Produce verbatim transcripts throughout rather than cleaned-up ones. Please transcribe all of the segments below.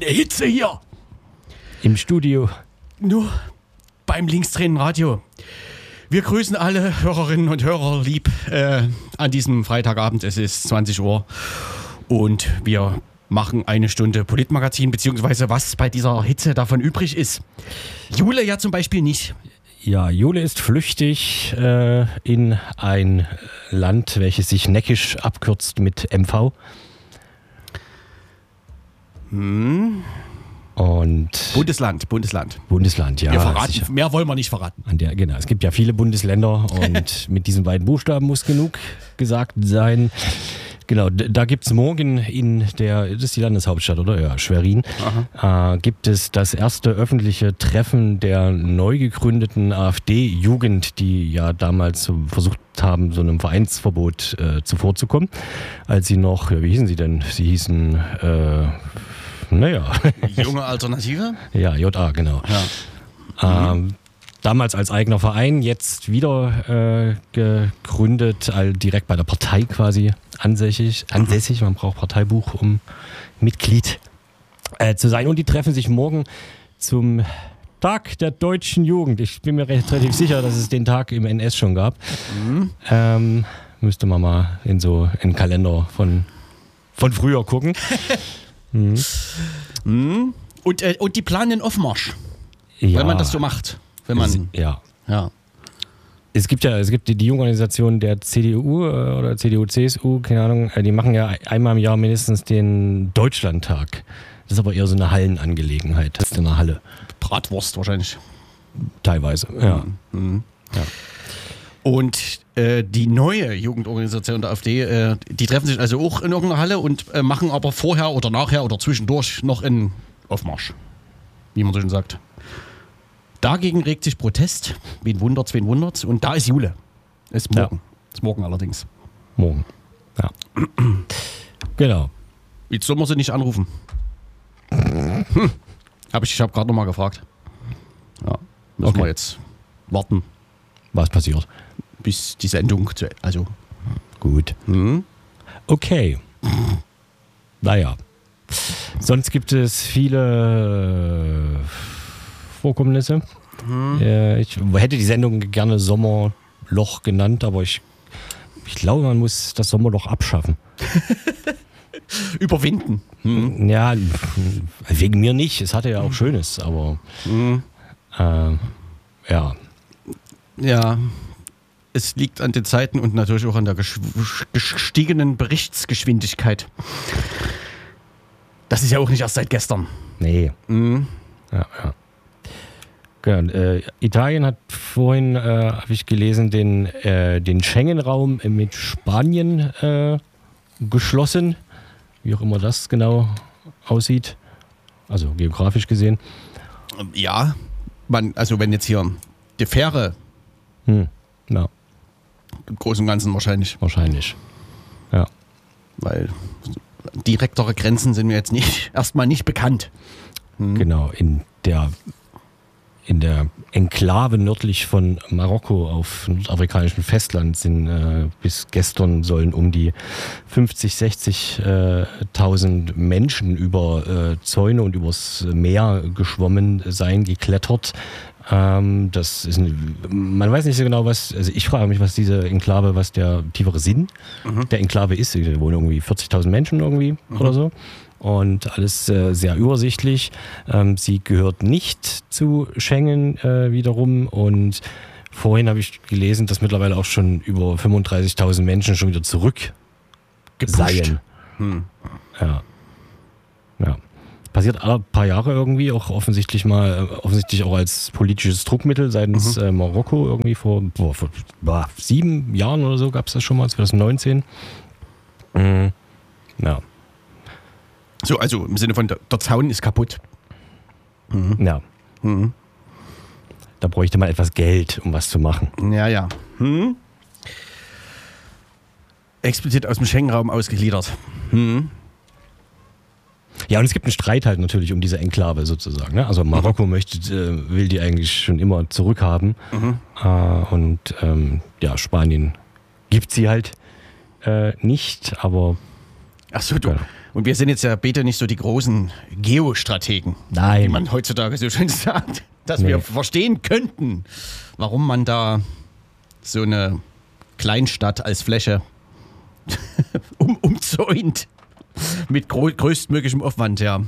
Hitze hier. Im Studio. Nur beim Linkstränen-Radio. Wir grüßen alle Hörerinnen und Hörer lieb äh, an diesem Freitagabend. Es ist zwanzig Uhr und wir machen eine Stunde Politmagazin, beziehungsweise was bei dieser Hitze davon übrig ist. Jule ja zum Beispiel nicht. Ja, Jule ist flüchtig äh, in ein Land, welches sich neckisch abkürzt mit M V. Hm. Und Bundesland, Bundesland. Bundesland, ja. Wir verraten, sicher. mehr wollen wir nicht verraten. An der, genau, es gibt ja viele Bundesländer und mit diesen beiden Buchstaben muss genug gesagt sein. Genau, d- da gibt es morgen in der, das ist die Landeshauptstadt, oder? Ja, Schwerin, äh, gibt es das erste öffentliche Treffen der neu gegründeten AfD-Jugend, die ja damals so versucht haben, so einem Vereinsverbot äh, zuvorzukommen, als sie noch, ja, wie hießen sie denn? Sie hießen, äh, naja. Junge Alternative? Ja, J A, genau. Ja. Ähm, damals als eigener Verein, jetzt wieder äh, gegründet, all, direkt bei der Partei quasi ansässig. ansässig. Man braucht Parteibuch, um Mitglied äh, zu sein. Und die treffen sich morgen zum Tag der deutschen Jugend. Ich bin mir recht, relativ sicher, dass es den Tag im N S schon gab. Mhm. Ähm, müsste man mal in so einen Kalender von, von früher gucken. mhm. Mhm. Und, äh, und die planen den Aufmarsch, Ja. weil man das so macht. Wenn man, ja. ja. Es gibt ja, es gibt die, die Jugendorganisation der C D U äh, oder C D U, C S U, keine Ahnung, äh, die machen ja einmal im Jahr mindestens den Deutschlandtag. Das ist aber eher so eine Hallenangelegenheit. Das ist in einer Halle. Bratwurst wahrscheinlich. Teilweise, ja. Mhm. ja. Und äh, die neue Jugendorganisation der AfD, äh, die treffen sich also auch in irgendeiner Halle und äh, machen aber vorher oder nachher oder zwischendurch noch einen Aufmarsch, wie man so schön sagt. Dagegen regt sich Protest. Wen wundert's, wen wundert's. Und da ist Jule. Ist morgen. Ja. Ist morgen allerdings. Morgen. Ja. Genau. Jetzt soll man sie nicht anrufen. Hm. Hab ich ich habe gerade nochmal gefragt. Ja, müssen Okay. wir jetzt warten, Was passiert? bis die Sendung zu also. Gut. Hm? Okay. Naja. Sonst gibt es viele Vorkommnisse. Hm. Äh, ich hätte die Sendung gerne Sommerloch genannt, aber ich, ich glaube, man muss das Sommerloch abschaffen. Überwinden. Hm. Ja, wegen mir nicht. Es hatte ja auch Schönes, aber Hm. äh, ja. Ja, es liegt an den Zeiten und natürlich auch an der gesch- gestiegenen Berichtsgeschwindigkeit. Das ist ja auch nicht erst seit gestern. Nee. Hm. Ja, ja. Genau, äh, Italien hat vorhin, äh, habe ich gelesen, den, äh, den Schengen-Raum mit Spanien äh, geschlossen. Wie auch immer das genau aussieht. Also geografisch gesehen. Ja, man, also wenn jetzt hier die Fähre, Hm. Ja, im Großen und Ganzen wahrscheinlich, wahrscheinlich. Ja. weil direktere Grenzen sind mir jetzt nicht erstmal nicht bekannt. Hm. Genau, in der, in der Enklave nördlich von Marokko auf nordafrikanischem Festland sind äh, bis gestern sollen um die fünfzig, sechzigtausend Menschen über äh, Zäune und übers Meer geschwommen sein, geklettert. Ähm, das ist ein, man weiß nicht so genau, was, also ich frage mich, was diese Enklave, was der tiefere Sinn Mhm. der Enklave ist. Da wohnen irgendwie vierzigtausend Menschen irgendwie Mhm. oder so. Und alles äh, sehr übersichtlich. Ähm, sie gehört nicht zu Schengen äh, wiederum. Und vorhin habe ich gelesen, dass mittlerweile auch schon über fünfunddreißigtausend Menschen schon wieder zurück Gepusht. seien. Hm. Ja. Ja. Passiert alle paar Jahre irgendwie, auch offensichtlich mal, äh, offensichtlich auch als politisches Druckmittel seitens Mhm. äh, Marokko irgendwie vor, boah, vor boah, sieben Jahren oder so gab es das schon mal, zwanzig neunzehn. Mhm. Ja. So, also im Sinne von der, der Zaun ist kaputt. Mhm. Ja. Mhm. Da bräuchte man etwas Geld, um was zu machen. Ja, ja. Hm? Explizit aus dem Schengen-Raum ausgegliedert. Hm? Ja, und es gibt einen Streit halt natürlich um diese Enklave sozusagen. Ne? Also Marokko möchte, äh, will die eigentlich schon immer zurückhaben. Mhm. Äh, und ähm, ja, Spanien gibt sie halt äh, nicht, aber Achso, du. Und wir sind jetzt ja bitte nicht so die großen Geostrategen, Nein. wie man heutzutage so schön sagt, dass Nee. wir verstehen könnten, warum man da so eine Kleinstadt als Fläche um, umzäunt. Mit grö größtmöglichem Aufwand, ja.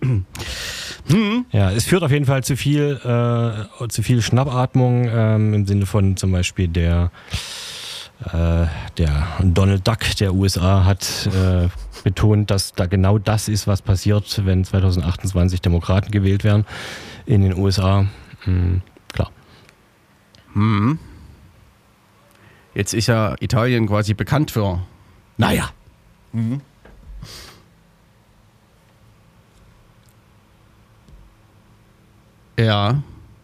Ja, es führt auf jeden Fall zu viel, äh, zu viel Schnappatmung ähm, im Sinne von zum Beispiel der, äh, der Donald Duck der U S A hat äh, betont, dass da genau das ist, was passiert, wenn zwanzig achtundzwanzig Demokraten gewählt werden in den U S A. Hm, klar. Hm. Jetzt ist ja Italien quasi bekannt für, naja. Mhm. Ja.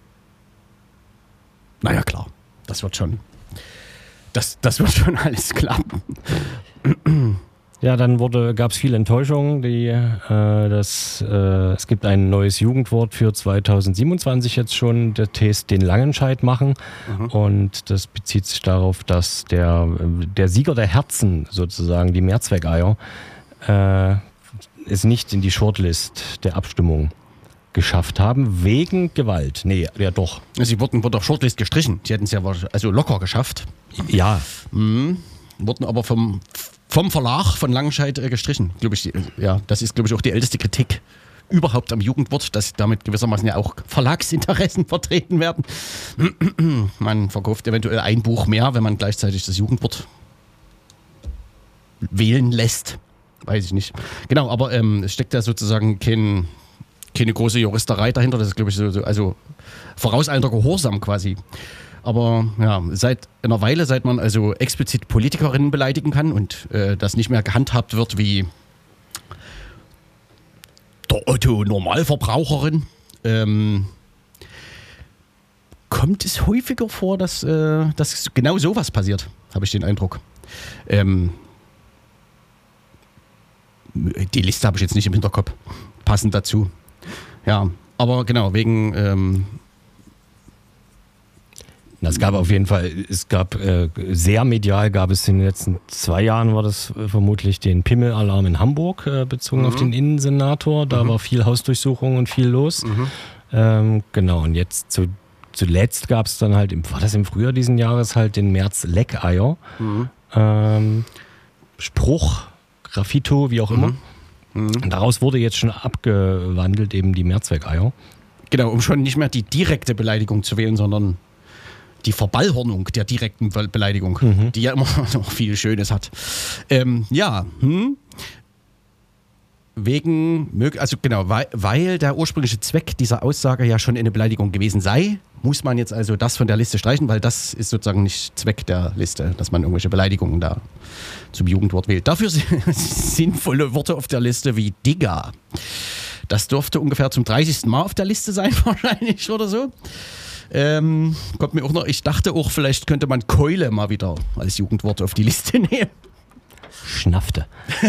Naja, klar. Das wird schon. Das, das wird schon alles klappen. Ja, dann wurde, gab es viel Enttäuschung. Die, äh, das, äh, es gibt ein neues Jugendwort für zwanzig siebenundzwanzig jetzt schon, der Test den Langenscheidt machen. Mhm. Und das bezieht sich darauf, dass der, der Sieger der Herzen sozusagen, die Mehrzweckeier, äh, es nicht in die Shortlist der Abstimmung geschafft haben, wegen Gewalt. Nee, ja doch. Sie wurden, wurden auf Shortlist gestrichen. Die hätten es ja also locker geschafft. Ja. Mhm. Wurden aber vom, vom Verlag von Langenscheidt äh, gestrichen. Glaube ich, ja, das ist, glaube ich, auch die älteste Kritik überhaupt am Jugendwort, dass damit gewissermaßen ja auch Verlagsinteressen vertreten werden. Man verkauft eventuell ein Buch mehr, wenn man gleichzeitig das Jugendwort wählen lässt. Weiß ich nicht. Genau, aber ähm, es steckt ja sozusagen kein, keine große Juristerei dahinter. Das ist, glaube ich, so, so also vorauseilender Gehorsam quasi. Aber ja, seit einer Weile, seit man also explizit Politikerinnen beleidigen kann und äh, das nicht mehr gehandhabt wird wie der Otto-Normalverbraucherin, ähm, kommt es häufiger vor, dass, äh, dass genau sowas passiert, habe ich den Eindruck. Ähm, die Liste habe ich jetzt nicht im Hinterkopf, passend dazu. Ja, aber genau, wegen... Ähm, Es gab auf jeden Fall, es gab äh, sehr medial, gab es in den letzten zwei Jahren, war das äh, vermutlich den Pimmelalarm in Hamburg, äh, bezogen mhm. auf den Innensenator. Da mhm. war viel Hausdurchsuchung und viel los. Mhm. Ähm, genau, und jetzt zu, zuletzt gab es dann halt, im, war das im Frühjahr diesen Jahres, halt den März-Leckeier. Mhm. Ähm, Spruch, Graffito, wie auch immer. Mhm. Und daraus wurde jetzt schon abgewandelt, eben die Mehrzweckeier. Genau, um schon nicht mehr die direkte Beleidigung zu wählen, sondern die Verballhornung der direkten Beleidigung, mhm. die ja immer noch viel Schönes hat. Ähm, ja, hm. Wegen, also genau, weil, weil der ursprüngliche Zweck dieser Aussage ja schon eine Beleidigung gewesen sei, muss man jetzt also das von der Liste streichen, weil das ist sozusagen nicht Zweck der Liste, dass man irgendwelche Beleidigungen da zum Jugendwort wählt. Dafür sind sinnvolle Worte auf der Liste wie Digga. Das dürfte ungefähr zum dreißigsten Mal auf der Liste sein, wahrscheinlich oder so. Ähm, kommt mir auch noch, ich dachte auch, vielleicht könnte man Keule mal wieder als Jugendwort auf die Liste nehmen. Schnaffte.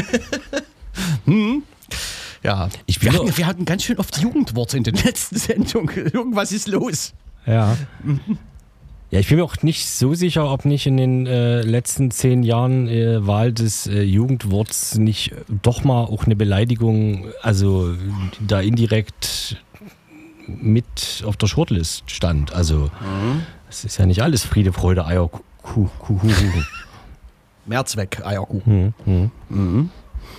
hm. Ja, ich wir, hatten, wir hatten ganz schön oft Jugendworte in den letzten Sendungen. Irgendwas ist los. Ja. Ja, ich bin mir auch nicht so sicher, ob nicht in den äh, letzten zehn Jahren äh, Wahl des äh, Jugendworts nicht doch mal auch eine Beleidigung, also da indirekt mit auf der Shortlist stand. Also es mhm. ist ja nicht alles Friede, Freude, Eierkuchen. Mehrzweck, Eierkuchen. Mhm. Mhm.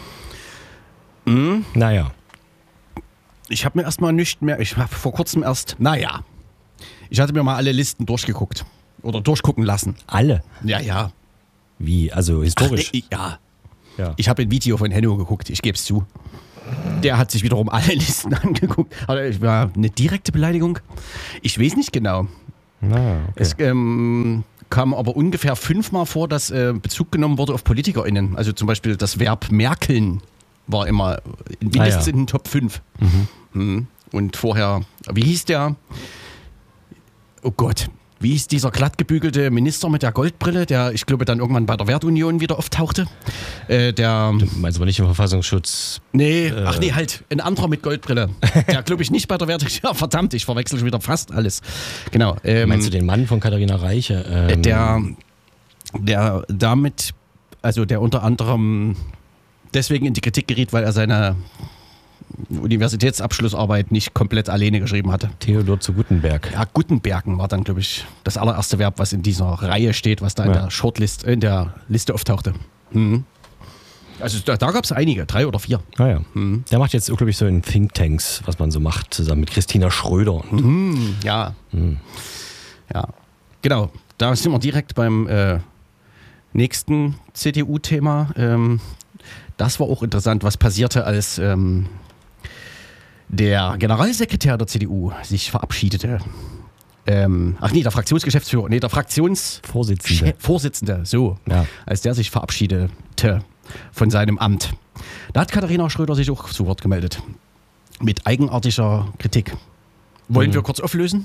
Mhm. Naja. Ich habe mir erstmal nicht mehr, ich habe vor kurzem erst, naja, ich hatte mir mal alle Listen durchgeguckt oder durchgucken lassen. Alle? Ja, ja. Wie, also historisch? Ach, nee, ja. ja. Ich habe ein Video von Henno geguckt, ich gebe es zu. Der hat sich wiederum alle Listen angeguckt. Aber war eine direkte Beleidigung? Ich weiß nicht genau. Ah, okay. Es ähm, kam aber ungefähr fünfmal vor, dass äh, Bezug genommen wurde auf PolitikerInnen. Also zum Beispiel das Verb merkeln war immer mindestens ah, ja. in den Top fünf. Mhm. Und vorher, wie hieß der? Oh Gott. Wie hieß dieser glattgebügelte Minister mit der Goldbrille, der, ich glaube, dann irgendwann bei der Wertunion wieder auftauchte? Äh, der, du meinst aber nicht im Verfassungsschutz? Nee, äh, ach nee, halt, ein anderer mit Goldbrille. Der, glaube ich, nicht bei der Wertunion. Ja, verdammt, ich verwechsel schon wieder fast alles. Genau. Ähm, meinst du den Mann von Katharina Reiche? Ähm, der, der damit, also der unter anderem deswegen in die Kritik geriet, weil er seine Universitätsabschlussarbeit nicht komplett alleine geschrieben hatte. Theodor zu Gutenberg. Ja, Gutenbergen war dann, glaube ich, das allererste Verb, was in dieser Reihe steht, was da in Ja. der Shortlist, in der Liste auftauchte. Mhm. Also da, da gab es einige, drei oder vier. Ah ja. Mhm. Der macht jetzt, glaube ich, so in Thinktanks, was man so macht, zusammen mit Christina Schröder. Mhm. Ja. Mhm. Ja. Genau. Da sind wir direkt beim äh, nächsten C D U-Thema. Ähm, das war auch interessant, was passierte, als ähm, der Generalsekretär der C D U sich verabschiedete. Ähm, ach nee, der Fraktionsgeschäftsführer, nee, der Fraktionsvorsitzende, Vorsitzende. so, Ja. als der sich verabschiedete von seinem Amt. Da hat Katharina Schröder sich auch zu Wort gemeldet. Mit eigenartiger Kritik. Wollen Mhm. wir kurz auflösen?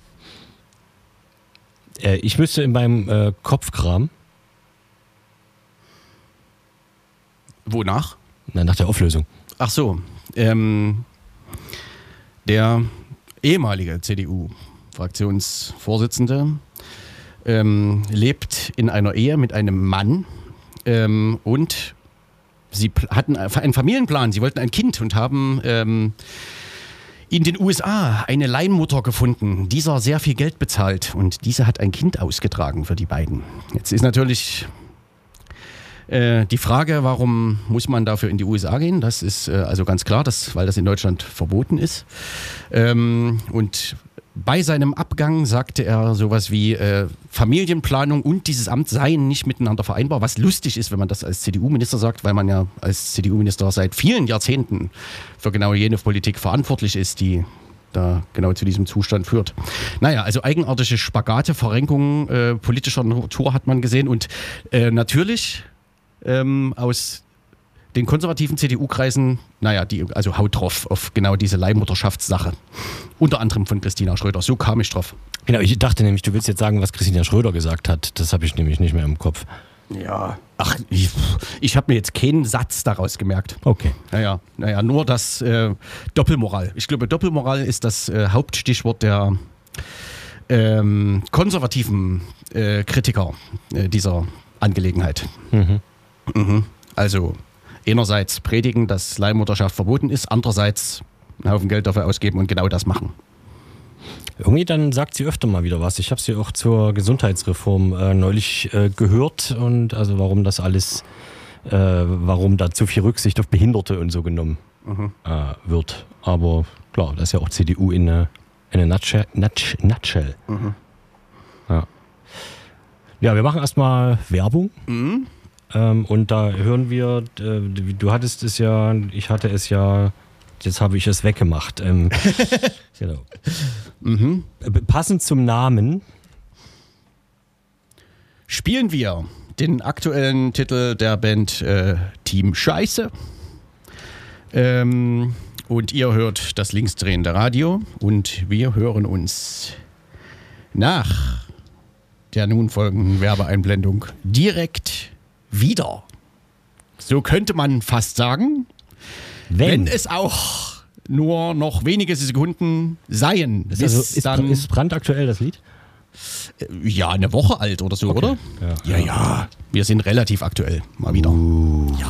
Äh, ich müsste in meinem äh, Kopf kramen, Wonach? na, nach der Auflösung. Ach so, ähm, der ehemalige C D U-Fraktionsvorsitzende ähm, lebt in einer Ehe mit einem Mann ähm, und sie pl- hatten einen Familienplan, sie wollten ein Kind und haben ähm, in den U S A eine Leihmutter gefunden, dieser sehr viel Geld bezahlt und diese hat ein Kind ausgetragen für die beiden. Jetzt ist natürlich äh, die Frage, warum muss man dafür in die U S A gehen? Das ist äh, also ganz klar, dass, weil das in Deutschland verboten ist. Ähm, und bei seinem Abgang sagte er sowas wie äh, Familienplanung und dieses Amt seien nicht miteinander vereinbar, was lustig ist, wenn man das als C D U-Minister sagt, weil man ja als C D U-Minister seit vielen Jahrzehnten für genau jene Politik verantwortlich ist, die da genau zu diesem Zustand führt. Naja, also eigenartige Spagate, Verrenkungen äh, politischer Natur hat man gesehen und äh, natürlich ähm, aus den konservativen C D U-Kreisen, naja, die, also haut drauf auf genau diese Leihmutterschaftssache. Unter anderem von Christina Schröder. So kam ich drauf. Genau, ich dachte nämlich, du willst jetzt sagen, was Christina Schröder gesagt hat. Das habe ich nämlich nicht mehr im Kopf. Ja. Ach, ich, ich habe mir jetzt keinen Satz daraus gemerkt. Okay. Naja, naja nur das äh, Doppelmoral. Ich glaube, Doppelmoral ist das äh, Hauptstichwort der ähm, konservativen äh, Kritiker äh, dieser Angelegenheit. Mhm. Mhm. Also einerseits predigen, dass Leihmutterschaft verboten ist, andererseits einen Haufen Geld dafür ausgeben und genau das machen. Irgendwie dann sagt sie öfter mal wieder was. Ich habe sie auch zur Gesundheitsreform äh, neulich äh, gehört und also warum das alles, äh, warum da zu viel Rücksicht auf Behinderte und so genommen Mhm. äh, wird. Aber klar, das ist ja auch C D U in eine, in eine Nutshell. Nutsh, Nutshell. Mhm. Ja. Ja, wir machen erstmal Werbung. Mhm. Ähm, und da hören wir, äh, du hattest es ja, ich hatte es ja, jetzt habe ich es weggemacht. Ähm, genau. Mhm. Äh, Passend zum Namen. Spielen wir den aktuellen Titel der Band äh, Team Scheiße. Ähm, und ihr hört das linksdrehende Radio und wir hören uns nach der nun folgenden Werbeeinblendung direkt wieder. So könnte man fast sagen, wenn, wenn es auch nur noch wenige Sekunden seien. Ist, bis also, ist, dann, ist brandaktuell das Lied? ja, eine Woche alt oder so, Okay. oder? Ja. Ja, ja. Wir sind relativ aktuell. Mal wieder. Uh. Ja.